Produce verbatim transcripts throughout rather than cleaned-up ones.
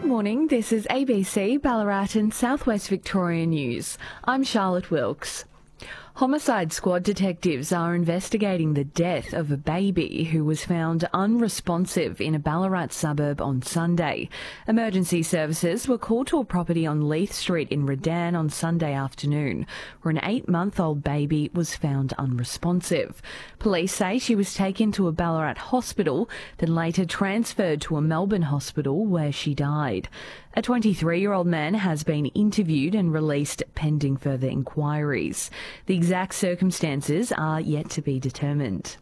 morning, this is A B C, Ballarat and Southwest Victoria News. I'm Charlotte Wilkes. Homicide Squad detectives are investigating the death of a baby who was found unresponsive in a Ballarat suburb on Sunday. Emergency services were called to a property on Leith Street in Redan on Sunday afternoon, where an eight-month-old baby was found unresponsive. Police say she was taken to a Ballarat hospital, then later transferred to a Melbourne hospital where she died. A twenty-three-year-old man has been interviewed and released pending further inquiries. The exact circumstances are yet to be determined.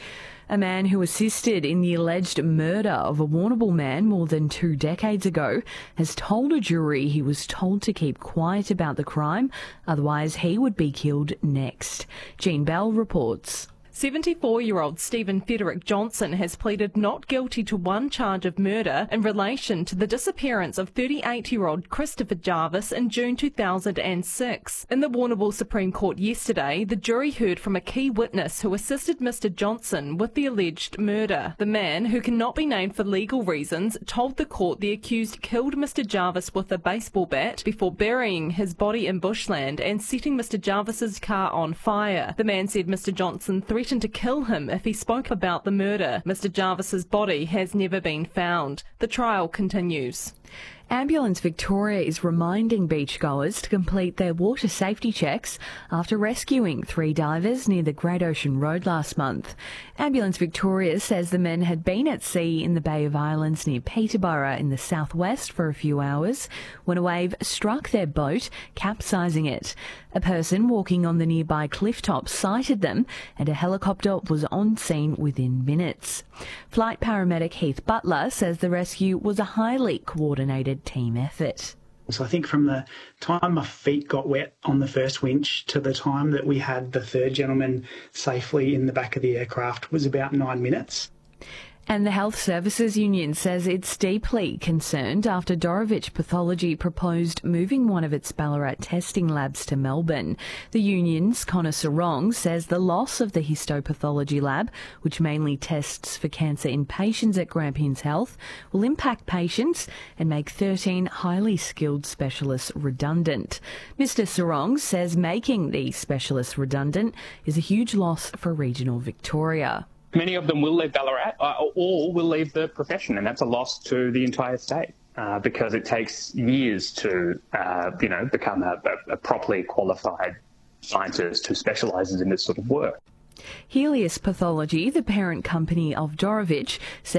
A man who assisted in the alleged murder of a Warrnambool man more than two decades ago has told a jury he was told to keep quiet about the crime, otherwise he would be killed next. Jean Bell reports. seventy-four-year-old Stephen Frederick Johnson has pleaded not guilty to one charge of murder in relation to the disappearance of thirty-eight-year-old Christopher Jarvis in June two thousand six. In the Warrnambool Supreme Court yesterday, the jury heard from a key witness who assisted Mister Johnson with the alleged murder. The man, who cannot be named for legal reasons, told the court the accused killed Mister Jarvis with a baseball bat before burying his body in bushland and setting Mister Jarvis's car on fire. The man said Mister Johnson threatened to kill him if he spoke about the murder. Mister Jarvis's body has never been found. The trial continues. Ambulance Victoria is reminding beachgoers to complete their water safety checks after rescuing three divers near the Great Ocean Road last month. Ambulance Victoria says the men had been at sea in the Bay of Islands near Peterborough in the southwest for a few hours when a wave struck their boat, capsizing it. A person walking on the nearby cliff top sighted them and a helicopter was on scene within minutes. Flight paramedic Heath Butler says the rescue was a highly coordinated team effort. So I think from the time my feet got wet on the first winch to the time that we had the third gentleman safely in the back of the aircraft was about nine minutes. And the Health Services Union says it's deeply concerned after Dorevitch Pathology proposed moving one of its Ballarat testing labs to Melbourne. The union's Connor Sarong says the loss of the histopathology lab, which mainly tests for cancer in patients at Grampians Health, will impact patients and make thirteen highly skilled specialists redundant. Mister Sarong says making these specialists redundant is a huge loss for regional Victoria. Many of them will leave Ballarat uh, or will leave the profession, and that's a loss to the entire state uh, because it takes years to, uh, you know, become a, a properly qualified scientist who specialises in this sort of work. Healius Pathology, the parent company of Dorevitch, says